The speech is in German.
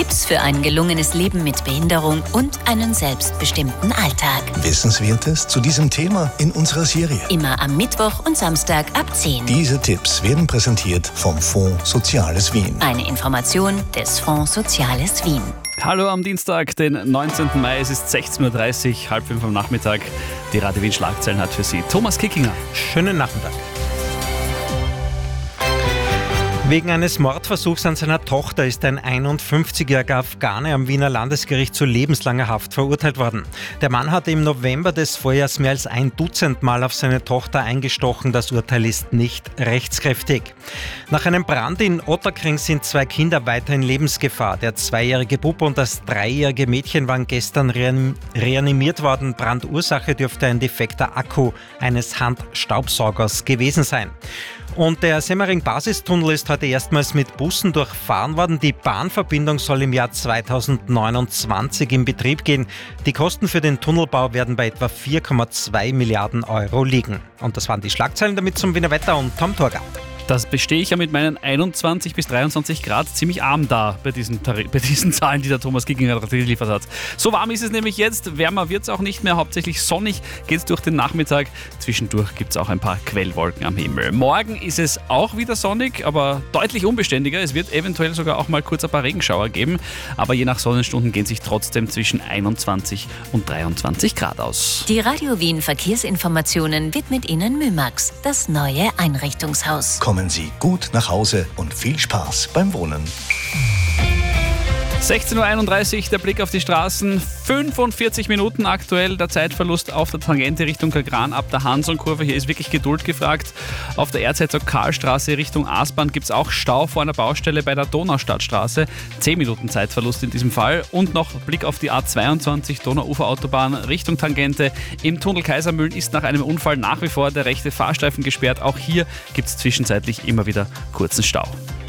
Tipps für ein gelungenes Leben mit Behinderung und einen selbstbestimmten Alltag. Wissenswertes zu diesem Thema in unserer Serie. Immer am Mittwoch und Samstag ab 10. Diese Tipps werden präsentiert vom Fonds Soziales Wien. Eine Information des Fonds Soziales Wien. Hallo am Dienstag, den 19. Mai, es ist 16.30 Uhr, 4:30 am Nachmittag. Die Radio Wien Schlagzeilen hat für Sie Thomas Kickinger. Schönen Nachmittag. Wegen eines Mordversuchs an seiner Tochter ist ein 51-jähriger Afghane am Wiener Landesgericht zu lebenslanger Haft verurteilt worden. Der Mann hatte im November des Vorjahres mehr als 1 Dutzend Mal auf seine Tochter eingestochen. Das Urteil ist nicht rechtskräftig. Nach einem Brand in Otterkring sind 2 Kinder weiter in Lebensgefahr. Der 2-jährige Bub und das 3-jährige Mädchen waren gestern reanimiert worden. Brandursache dürfte ein defekter Akku eines Handstaubsaugers gewesen sein. Und der Semmering-Basistunnel ist heute erstmals mit Bussen durchfahren worden. Die Bahnverbindung soll im Jahr 2029 in Betrieb gehen. Die Kosten für den Tunnelbau werden bei etwa 4,2 Milliarden Euro liegen. Und das waren die Schlagzeilen, damit zum Wiener Wetter und Tom Torger. Das bestehe ich ja mit meinen 21 bis 23 Grad ziemlich arm da bei diesen Zahlen, die der Thomas Kickinger geliefert hat. So warm ist es nämlich jetzt, wärmer wird es auch nicht mehr, hauptsächlich sonnig geht es durch den Nachmittag. Zwischendurch gibt es auch ein paar Quellwolken am Himmel. Morgen ist es auch wieder sonnig, aber deutlich unbeständiger. Es wird eventuell sogar auch mal kurz ein paar Regenschauer geben, aber je nach Sonnenstunden gehen sich trotzdem zwischen 21 und 23 Grad aus. Die Radio Wien Verkehrsinformationen widmet Ihnen Mymax, das neue Einrichtungshaus. Kommen Sie gut nach Hause und viel Spaß beim Wohnen. 16.31 Uhr, der Blick auf die Straßen. 45 Minuten aktuell der Zeitverlust auf der Tangente Richtung Kagran ab der Hansonkurve. Hier ist wirklich Geduld gefragt. Auf der Erzherzog-Karl-Straße Richtung Aßbahn gibt es auch Stau vor einer Baustelle bei der Donaustadtstraße. 10 Minuten Zeitverlust in diesem Fall. Und noch Blick auf die A22 Donauuferautobahn Richtung Tangente. Im Tunnel Kaisermühlen ist nach einem Unfall nach wie vor der rechte Fahrstreifen gesperrt. Auch hier gibt es zwischenzeitlich immer wieder kurzen Stau.